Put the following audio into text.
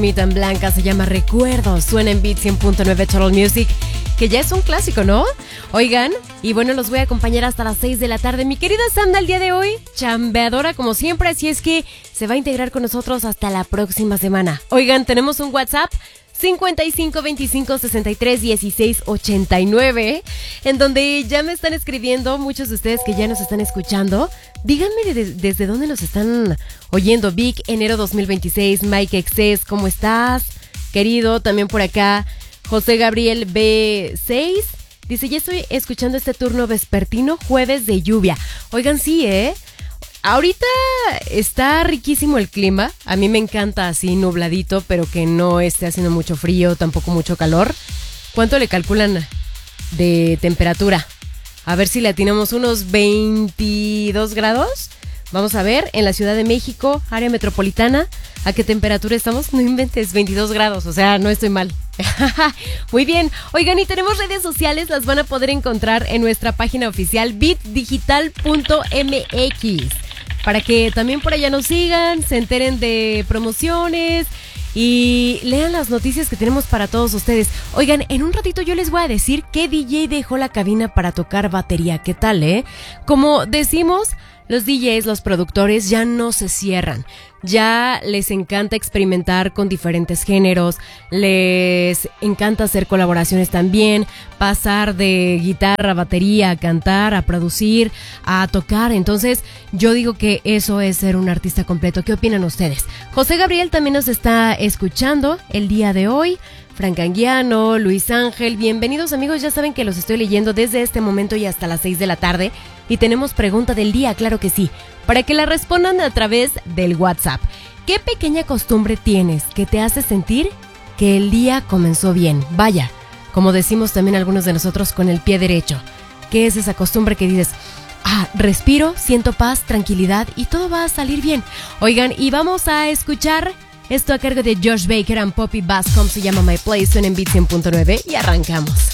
Mita en Blanca se llama Recuerdos, suena en Beat 100.9 Total Music, que ya es un clásico, ¿no? Oigan, y bueno, los voy a acompañar hasta las 6 de la tarde. Mi querida Sandra, el día de hoy, chambeadora como siempre, así es que se va a integrar con nosotros hasta la próxima semana. Oigan, tenemos un WhatsApp 55 25 63 16 89, en donde ya me están escribiendo muchos de ustedes que ya nos están escuchando. Díganme desde dónde nos están oyendo. Vic, enero 2026, Mike Excess, ¿cómo estás? Querido, también por acá, José Gabriel B6, dice, ya estoy escuchando este turno vespertino, jueves de lluvia. Oigan, sí, ahorita está riquísimo el clima. A mí me encanta así nubladito, pero que no esté haciendo mucho frío, tampoco mucho calor. ¿Cuánto le calculan de temperatura? A ver si le atinamos unos 22 grados. Vamos a ver, en la Ciudad de México, área metropolitana, ¿a qué temperatura estamos? No inventes, 22 grados, o sea, no estoy mal. Muy bien, oigan, y tenemos redes sociales, las van a poder encontrar en nuestra página oficial bitdigital.mx, para que también por allá nos sigan, se enteren de promociones y lean las noticias que tenemos para todos ustedes. Oigan, en un ratito yo les voy a decir qué DJ dejó la cabina para tocar batería. ¿Qué tal, Como decimos, los DJs, los productores ya no se cierran. Ya les encanta experimentar con diferentes géneros, les encanta hacer colaboraciones también, pasar de guitarra, batería, a cantar, a producir, a tocar. Entonces, yo digo que eso es ser un artista completo. ¿Qué opinan ustedes? José Gabriel también nos está escuchando el día de hoy. Frank Anguiano, Luis Ángel, bienvenidos amigos, ya saben que los estoy leyendo desde este momento y hasta las 6 de la tarde. Y tenemos pregunta del día, claro que sí, para que la respondan a través del WhatsApp. ¿Qué pequeña costumbre tienes que te hace sentir que el día comenzó bien? Vaya, como decimos también algunos de nosotros, con el pie derecho. ¿Qué es esa costumbre que dices, respiro, siento paz, tranquilidad y todo va a salir bien? Oigan, y vamos a escuchar esto a cargo de Josh Baker and Poppy Bascom, se llama My Place, en Beat 100.9 y arrancamos.